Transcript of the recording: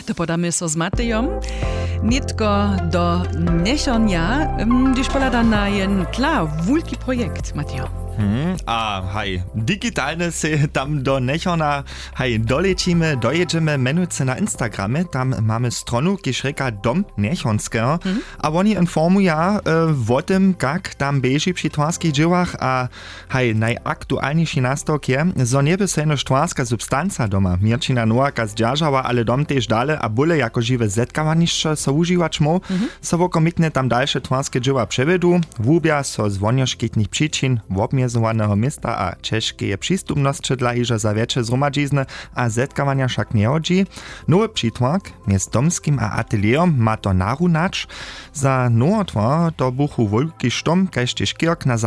To podamy so z Matejom. Nitko do nešonja, když polada na jen tla wulki projekt, Matejo. A hej, digitalne se tam do nechona, hej, dolecimy, dojedziemy, menujce na Instagramie, tam mamy stronu, kiż reka Dom Nechonského, a oni informuja o tym, jak tam beži przy twarskich dziełach, a hej, najaktualniejszy nastok je, zo nieby sejno twarska substanca doma, Mirčina Nowaka zdźażała, ale dom też dale, a bóle jako żywe zetkawaniszcze so używać mo, so wokomikne tam dalsze twarskie dzieła przevedu, wubia so z wonioškitnych przyczyn, obmierzowanego miasta a czeskie przystupności dla iża za wieczne zgromadzizny, a zetkawania však nie chodzi. Nowy przytwórk między domskim a atelierem ma to narunacz. Za nowotwór to buchu wielki sztom, kaž tež kirk na